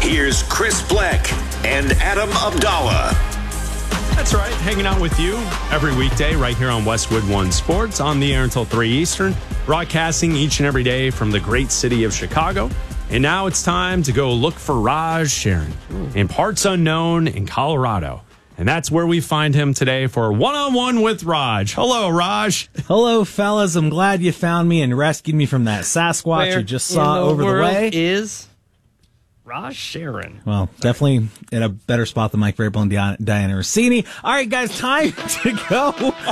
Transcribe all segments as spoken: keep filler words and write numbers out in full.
Here's Chris Black and Adam Abdallah. That's right, hanging out with you every weekday right here on Westwood One Sports on the air until three Eastern, broadcasting each and every day from the great city of Chicago. And now it's time to go look for Raj Sharon in parts unknown in Colorado. And that's where we find him today for one-on-one with Raj. Hello, Raj. Hello, fellas. I'm glad you found me and rescued me from that Sasquatch Where you just saw in the over the world way. Is Raj Sharon. Well, definitely in a better spot than Mike Vrabel and Diana, Diana Rossini. All right, guys, time to go.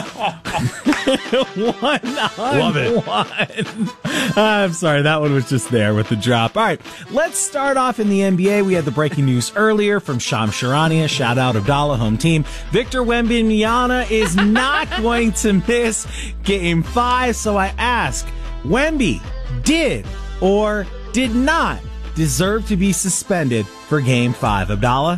one on Love it. one. I'm sorry, that one was just there with the drop. All right, let's start off in the N B A. We had the breaking news earlier from Shams Charania. Shout out Abdallah, home team. Victor Wembanyama is not going to miss Game five. So I ask, Wemby did or did not deserve to be suspended for Game five? Abdallah?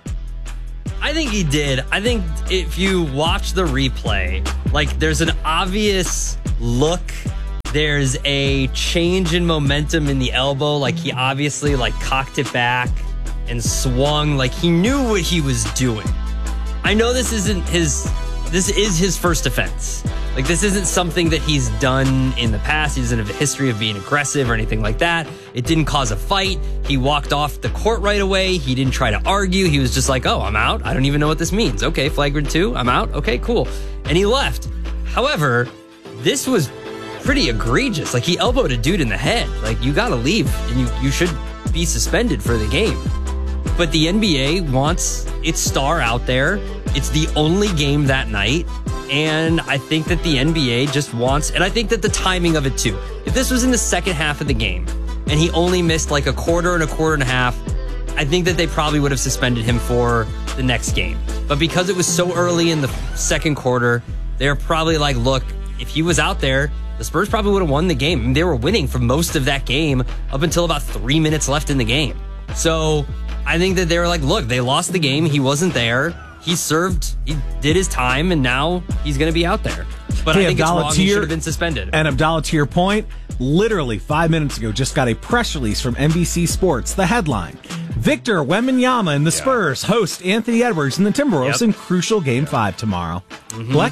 I think he did. I think if you watch the replay, like there's an obvious look. There's a change in momentum in the elbow. Like he obviously like cocked it back and swung. Like he knew what he was doing. I know this isn't his, this is his first offense. Like this isn't something that he's done in the past. He doesn't have a history of being aggressive or anything like that. It didn't cause a fight. He walked off the court right away. He didn't try to argue. He was just like, oh, I'm out. I don't even know what this means. Okay, flagrant two. I'm out. Okay, cool. And he left. However, this was pretty egregious. Like he elbowed a dude in the head. Like you got to leave and you, you should be suspended for the game. But the N B A wants its star out there. It's the only game that night. And I think that the N B A just wants, and I think that the timing of it too. If this was in the second half of the game and he only missed like a quarter and a quarter and a half, I think that they probably would have suspended him for the next game. But because it was so early in the second quarter, they're probably like, look, if he was out there, the Spurs probably would have won the game. I mean, they were winning for most of that game up until about three minutes left in the game. So I think that they were like, look, they lost the game. He wasn't there. He served, he did his time, and now he's going to be out there. But Hey, I think Abdallah, it's to wrong. He your- should have been suspended. And Abdallah, to your point, literally five minutes ago, just got a press release from N B C Sports. The headline: Victor Wembanyama and the Spurs host Anthony Edwards and the Timberwolves Yep. in crucial Game Five tomorrow. Mm-hmm. Black?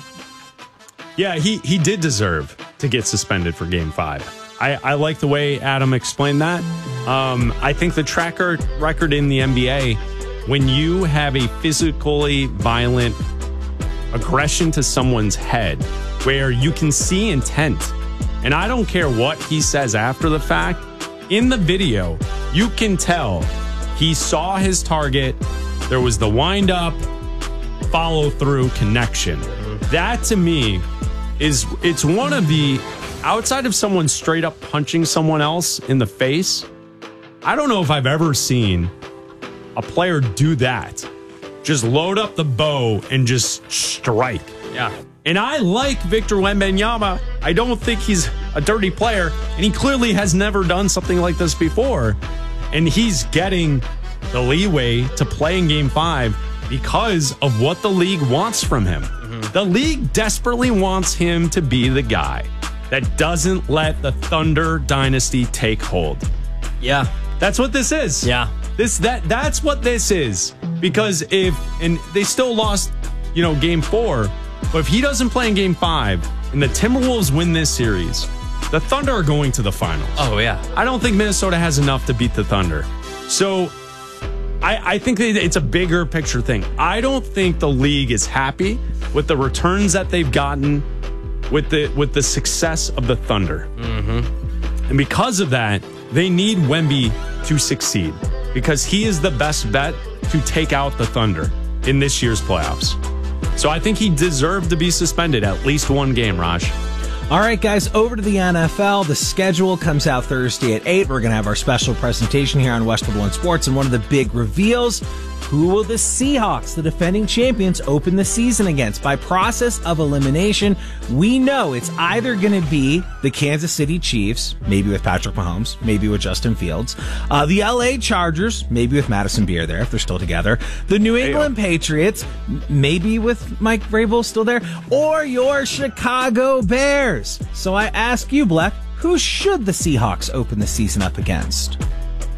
Yeah, he, he did deserve to get suspended for Game five. I, I like the way Adam explained that. Um, I think the tracker record in the N B A, when you have a physically violent aggression to someone's head where you can see intent, and I don't care what he says after the fact, in the video, you can tell he saw his target. There was the wind up, follow through connection. That to me is, it's one of the, outside of someone straight up punching someone else in the face, I don't know if I've ever seen a player do that. Just load up the bow and just strike. Yeah. And I like Victor Wembanyama. I don't think he's a dirty player, and he clearly has never done something like this before. And he's getting the leeway to play in Game five because of what the league wants from him. Mm-hmm. The league desperately wants him to be the guy that doesn't let the Thunder dynasty take hold. Yeah. That's what this is. Yeah. This that that's what this is. Because if, and they still lost, you know, game four, but if he doesn't play in game five and the Timberwolves win this series, the Thunder are going to the finals. Oh, yeah. I don't think Minnesota has enough to beat the Thunder. So I, I think that it's a bigger picture thing. I don't think the league is happy with the returns that they've gotten with the with the success of the Thunder. Mm-hmm. And because of that, they need Wemby to succeed because he is the best bet to take out the Thunder in this year's playoffs. So I think he deserved to be suspended at least one game, Raj. All right, guys, over to the N F L. The schedule comes out Thursday at eight. We're going to have our special presentation here on Westwood One Sports, and one of the big reveals, who will the Seahawks, the defending champions, open the season against? By process of elimination, we know it's either going to be the Kansas City Chiefs, maybe with Patrick Mahomes, maybe with Justin Fields, uh, the L A Chargers, maybe with Madison Beer there if they're still together, the New England Patriots, maybe with Mike Vrabel still there, or your Chicago Bears. So I ask you, Black, who should the Seahawks open the season up against?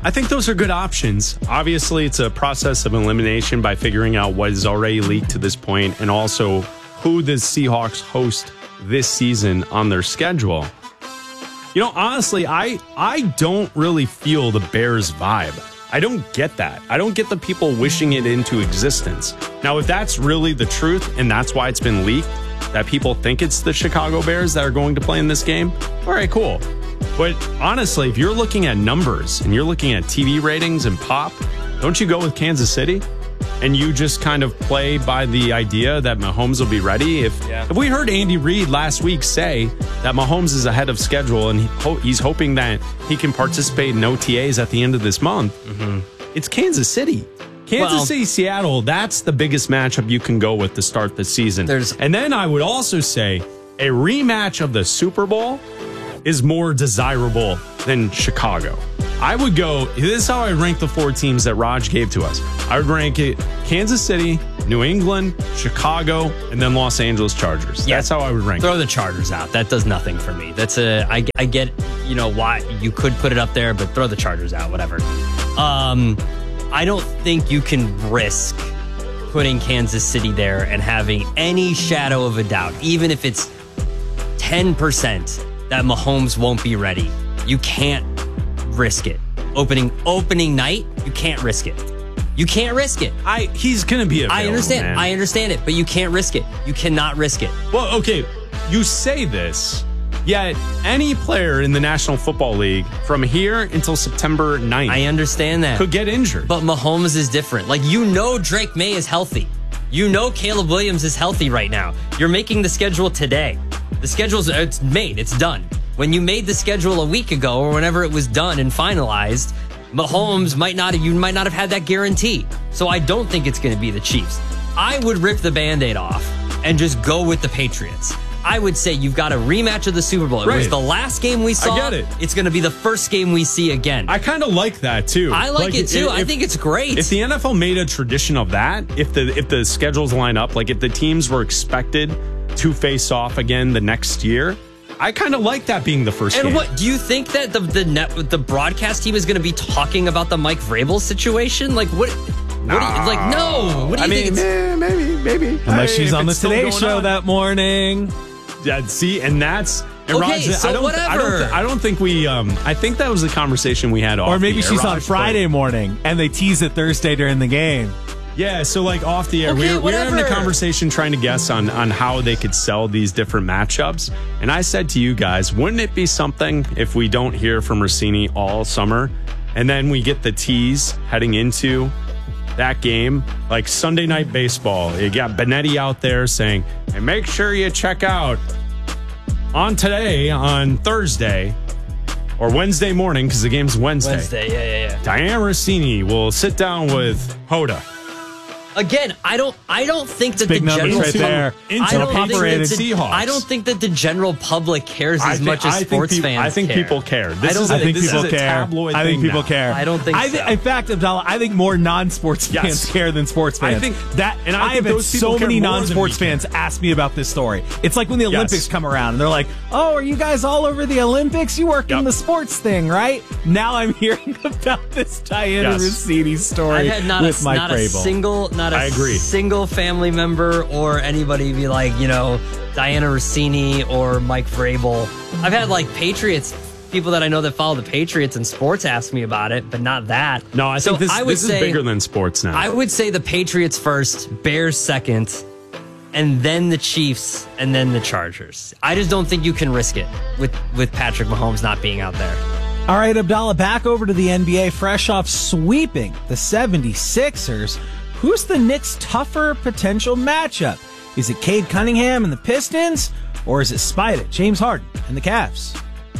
I think those are good options. Obviously, it's a process of elimination by figuring out what is already leaked to this point and also who the Seahawks host this season on their schedule. You know, honestly, I I don't really feel the Bears vibe. I don't get that. I don't get the people wishing it into existence. Now, if that's really the truth and that's why it's been leaked, that people think it's the Chicago Bears that are going to play in this game, all right, cool. But honestly, if you're looking at numbers and you're looking at T V ratings and pop, don't you go with Kansas City? And you just kind of play by the idea that Mahomes will be ready. If, yeah. if we heard Andy Reid last week say that Mahomes is ahead of schedule and he ho- he's hoping that he can participate in O T As at the end of this month, mm-hmm. it's Kansas City. Kansas well, City, Seattle, that's the biggest matchup you can go with to start the season. And then I would also say a rematch of the Super Bowl is more desirable than Chicago. I would go, this is how I rank the four teams that Raj gave to us. I would rank it Kansas City, New England, Chicago, and then Los Angeles Chargers. Yeah. That's how I would rank Throw it. the Chargers out. That does nothing for me. That's a, I, I get, you know, why you could put it up there, but throw the Chargers out, whatever. Um, I don't think you can risk putting Kansas City there and having any shadow of a doubt, even if it's ten percent that Mahomes won't be ready. You can't risk it. Opening opening night, you can't risk it. You can't risk it. I he's gonna be available, I understand. man. I understand it, but you can't risk it. You cannot risk it. Well, okay, you say this, yet any player in the National Football League from here until September ninth I understand that. could get injured. But Mahomes is different. Like, you know Drake May is healthy. You know Caleb Williams is healthy right now. You're making the schedule today. The schedule's it's made. It's done. When you made the schedule a week ago or whenever it was done and finalized, Mahomes might not you might not have had that guarantee. So I don't think it's going to be the Chiefs. I would rip the Band-Aid off and just go with the Patriots. I would say you've got a rematch of the Super Bowl. It right. was the last game we saw. I get it. It's going to be the first game we see again. I kind of like that too. I like, like it too. If, I think it's great. If the N F L made a tradition of that, if the if the schedules line up, like if the teams were expected to face off again the next year, I kind of like that being the first and game. what do you think that the the net the broadcast team is going to be talking about the Mike Vrabel situation? Like what? What do you, like no. What do you I mean, think? eh, maybe, maybe. Unless Hey, she's if on the it's still Today going Show on. that morning. Yeah, see, and that's and Okay, Raj, so I don't, whatever. I don't, I don't think we. Um, I think that was the conversation we had. Off Or maybe the air, she's on Raj, Friday but- morning and they tease it Thursday during the game. Yeah, so like off the air, Okay, we were, we were having a whatever. conversation trying to guess on on how they could sell these different matchups. And I said to you guys, wouldn't it be something if we don't hear from Rossini all summer, and then we get the tease heading into that game, like Sunday Night Baseball? You got Benetti out there saying, "Hey, make sure you check out on today on Thursday." Or Wednesday morning, because the game's Wednesday. Wednesday, yeah, yeah, yeah. Diane Rossini will sit down with Hoda. Again, I don't. I don't think that Big the numbers general right Into- there. into I don't think operated that the, Seahawks. I don't think that the general public cares I as think- much as I think sports peop- fans. I think care. people care. This I don't is I a- think this people is a care. tabloid I think thing people now. care. I don't think I so. In fact, Abdallah, I think more non-sports Yes. fans care than sports I fans. think- that, and I I think have had those people so care many more than non-sports we care. fans ask me about this story. It's like when the Yes. Olympics come around and they're like, "Oh, are you guys all over the Olympics? You work in Yep. the sports thing, right?" Now I'm hearing about this Diana Yes. Rossini story I've had not, with a, Mike not a Vrabel. single, not a I agree. single family member or anybody be like, you know, Diana Rossini or Mike Vrabel. I've had like Patriots, people that I know that follow the Patriots and sports ask me about it, but not that. No, I So think this, I would this is say, bigger than sports now. I would say the Patriots first, Bears second, and then the Chiefs, and then the Chargers. I just don't think you can risk it with, with Patrick Mahomes not being out there. All right, Abdallah, back over to the N B A, fresh off sweeping the seventy-sixers. Who's the Knicks' tougher potential matchup? Is it Cade Cunningham and the Pistons, or is it Spida, James Harden, and the Cavs?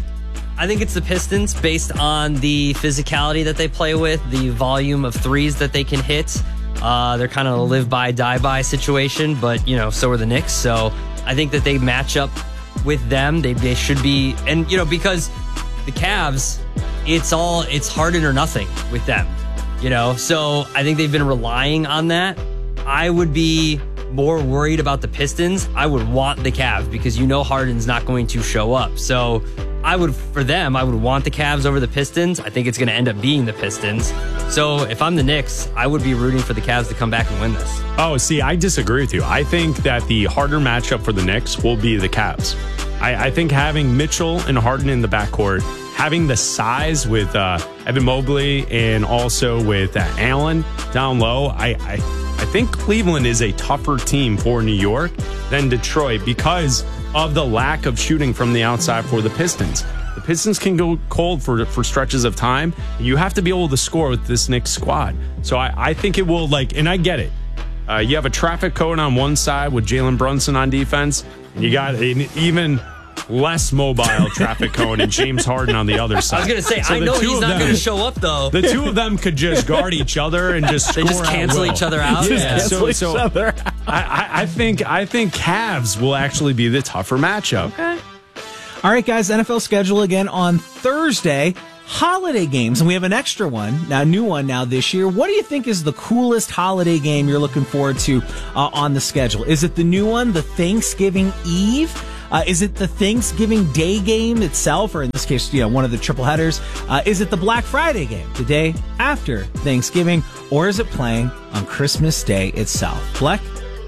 I think it's the Pistons based on the physicality that they play with, the volume of threes that they can hit. Uh, they're kind of a live by, die by situation, but, you know, so are the Knicks. So I think that they match up with them. They, they should be, and, you know, because the Cavs, it's all, it's Harden or nothing with them, you know? So I think they've been relying on that. I would be more worried about the Pistons. I would want the Cavs because you know Harden's not going to show up. So I would, for them, I would want the Cavs over the Pistons. I think it's going to end up being the Pistons. So if I'm the Knicks, I would be rooting for the Cavs to come back and win this. Oh, see, I disagree with you. I think that the harder matchup for the Knicks will be the Cavs. I, I think having Mitchell and Harden in the backcourt, having the size with uh, Evan Mobley and also with uh, Allen down low, I, I I think Cleveland is a tougher team for New York than Detroit because of the lack of shooting from the outside for the Pistons. The Pistons can go cold for for stretches of time. You have to be able to score with this Knicks squad. So I, I think it will, like, and I get it. Uh, you have a traffic cone on one side with Jalen Brunson on defense, and you got an even less mobile traffic cone and James Harden on the other side. I was going to say, So I the know two he's of not them- going to show up, though. The two of them could just guard each other and just They score just at cancel will. each other out? Yeah, Yeah. so, so I, I, I think I think Cavs will actually be the tougher matchup. All right, guys, N F L schedule again on Thursday. Holiday games, and we have an extra one, now new one now this year. What do you think is the coolest holiday game you're looking forward to uh, on the schedule? Is it the new one, the Thanksgiving Eve? Uh, is it the Thanksgiving Day game itself, or in this case, you know, one of the triple headers? Uh, is it the Black Friday game, the day after Thanksgiving, or is it playing on Christmas Day itself? Bleck?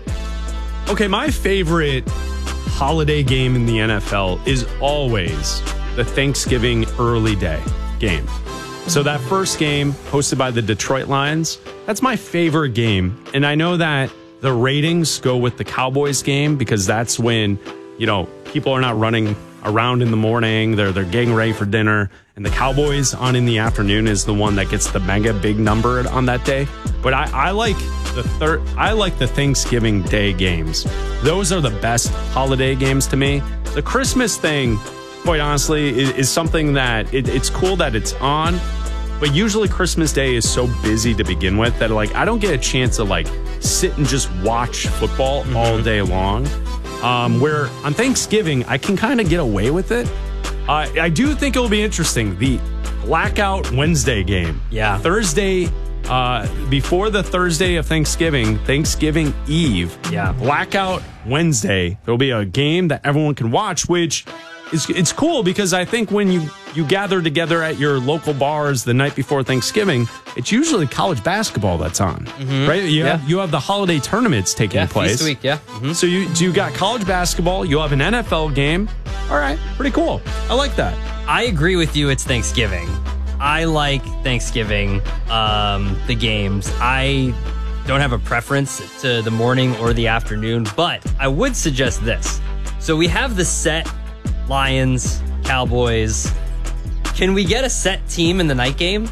Okay, my favorite holiday game in the N F L is always the Thanksgiving early day game. So that first game hosted by the Detroit Lions, that's my favorite game. And I know that the ratings go with the Cowboys game because that's when, you know, people are not running around in the morning. They're they're getting ready for dinner. And the Cowboys on in the afternoon is the one that gets the mega big number on that day. But I, I like the third I like the Thanksgiving Day games. Those are the best holiday games to me. The Christmas thing, quite honestly, is, is something that it, it's cool that it's on, but usually Christmas Day is so busy to begin with that, like, I don't get a chance to, like, sit and just watch football mm-hmm. all day long. Um, where on Thanksgiving, I can kind of get away with it. Uh, I do think it will be interesting. The Blackout Wednesday game. Yeah. Thursday, uh, before the Thursday of Thanksgiving, Thanksgiving Eve. Yeah. Blackout Wednesday. There'll be a game that everyone can watch, which is it's cool because I think when you, you gather together at your local bars the night before Thanksgiving, it's usually college basketball that's on, mm-hmm. right? You, yeah. have, you have the holiday tournaments taking yeah, place. Feast week, yeah. Mm-hmm. So you you got college basketball, you have an N F L game. All right, pretty cool. I like that. I agree with you. It's Thanksgiving. I like Thanksgiving, um, the games. I don't have a preference to the morning or the afternoon, but I would suggest this. So we have the set Lions, Cowboys. Can we get a set team in the night game?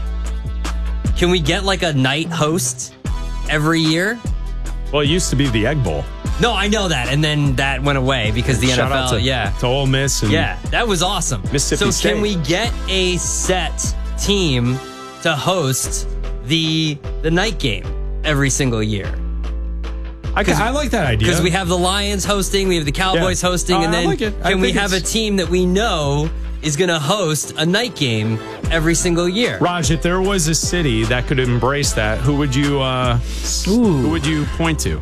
Can we get like a night host every year? Well, it used to be the Egg Bowl. No, I know that, and then that went away because the Shout N F L, out to, yeah, to Ole Miss, and yeah, that was awesome. Mississippi so State. can we get a set team to host the the night game every single year? I, I like that idea Because we have the Lions hosting, we have the Cowboys Yeah. hosting, Uh, and I then like it. I can we think have a it's- team that we know is going to host a night game every single year? Raj, if there was a city that could embrace that, who would you uh, who would you point to?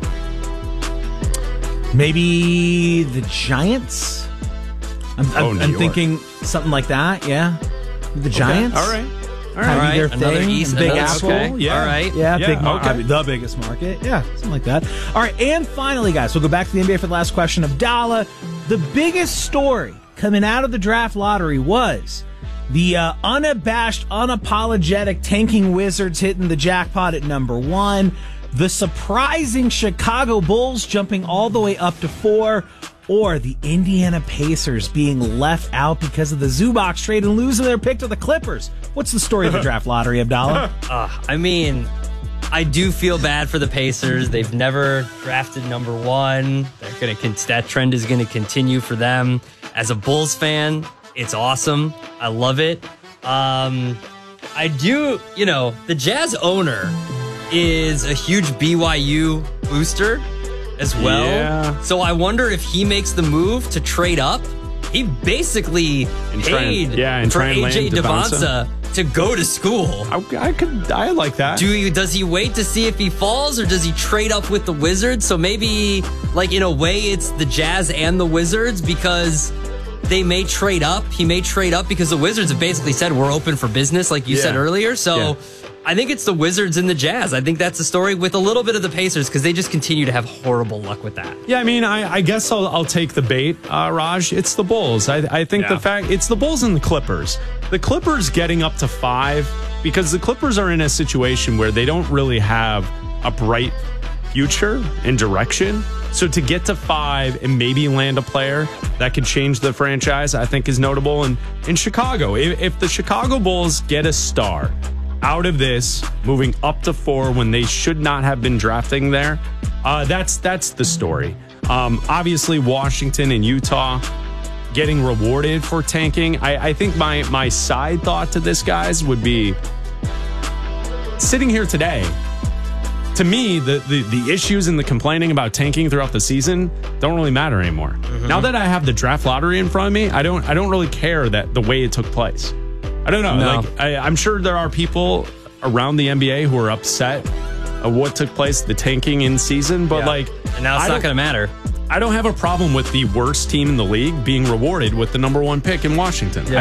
Maybe the Giants? I'm, I'm, Oh, New I'm York. thinking something like that, yeah. The Giants? All right. All Kind of right. be their another thing. East, Big another- Apple. okay. Yeah. All right. Yeah, Yeah, big mar- okay. I mean, the biggest market. Yeah, something like that. All right, and finally, guys, we'll go back to the N B A for the last question. Abdallah, the biggest story coming out of the draft lottery was the uh, unabashed, unapologetic tanking Wizards hitting the jackpot at number one, the surprising Chicago Bulls jumping all the way up to four, or the Indiana Pacers being left out because of the Zubac trade and losing their pick to the Clippers. What's the story of the draft lottery, Abdallah? Uh, I mean, I do feel bad for the Pacers. They've never drafted number one. They're gonna con- that trend is going to continue for them. As a Bulls fan, it's awesome. I love it. Um, I do, you know, the Jazz owner is a huge B Y U booster as well. Yeah. So I wonder if he makes the move to trade up. He basically And try and- paid yeah, and for try and A J land Devonta. Devonta to go to school. I, I could. I like that. Do you, does he wait to see if he falls, or does he trade up with the Wizards? So maybe, like, in a way, it's the Jazz and the Wizards, because they may trade up. He may trade up because the Wizards have basically said we're open for business, like you Yeah. said earlier. So Yeah. I think it's the Wizards and the Jazz. I think that's the story with a little bit of the Pacers because they just continue to have horrible luck with that. Yeah, I mean, I, I guess I'll, I'll take the bait, uh, Raj. It's the Bulls. I, I think Yeah. the fact it's the Bulls and the Clippers. The Clippers getting up to five because the Clippers are in a situation where they don't really have a bright future and direction. So to get to five and maybe land a player that could change the franchise, I think is notable. And in Chicago, if, if the Chicago Bulls get a star out of this, moving up to four when they should not have been drafting there, uh, that's that's the story. Um, obviously, Washington and Utah getting rewarded for tanking. I, I think my my side thought to this, guys, would be sitting here today. To me, the, the the issues and the complaining about tanking throughout the season don't really matter anymore. Mm-hmm. Now that I have the draft lottery in front of me, I don't I don't really care that the way it took place. I don't know. No. Like I, I'm sure there are people around the N B A who are upset at what took place, the tanking in season, but Yeah. like, And now it's I not don't- going to matter. I don't have a problem with the worst team in the league being rewarded with the number one pick in Washington. Yeah.